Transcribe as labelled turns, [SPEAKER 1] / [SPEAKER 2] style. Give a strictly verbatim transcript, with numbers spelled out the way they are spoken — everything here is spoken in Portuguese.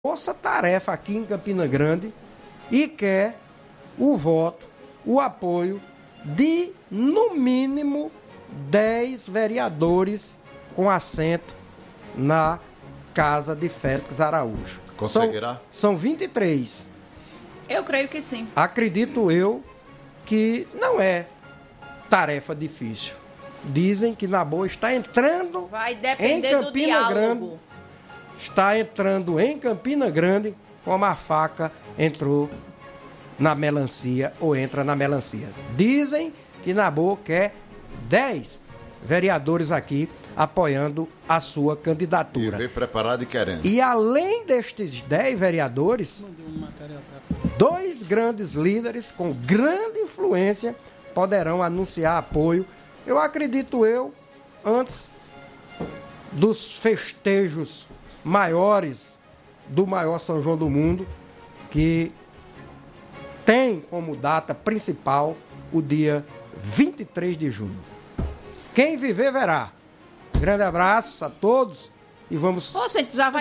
[SPEAKER 1] força-tarefa aqui em Campina Grande e quer o voto, o apoio de, no mínimo, dez vereadores com assento na Casa de Félix Araújo.
[SPEAKER 2] Conseguirá?
[SPEAKER 1] São, são vinte e três.
[SPEAKER 3] Eu creio que sim.
[SPEAKER 1] Acredito eu que não é tarefa difícil. Dizem que na boa está entrando
[SPEAKER 3] Vai depender
[SPEAKER 1] em
[SPEAKER 3] do
[SPEAKER 1] Campina
[SPEAKER 3] diálogo.
[SPEAKER 1] Grande, está entrando em Campina Grande como a faca entrou na melancia ou entra na melancia. Dizem que na boa quer dez vereadores aqui apoiando a sua candidatura.
[SPEAKER 2] E veio preparado e querendo.
[SPEAKER 1] E além destes dez vereadores, dois grandes líderes com grande influência poderão anunciar apoio, eu acredito eu, antes dos festejos maiores do maior São João do mundo, que tem como data principal o dia vinte e três de junho. Quem viver verá. Grande abraço a todos e vamos...
[SPEAKER 3] Ô, gente, já vai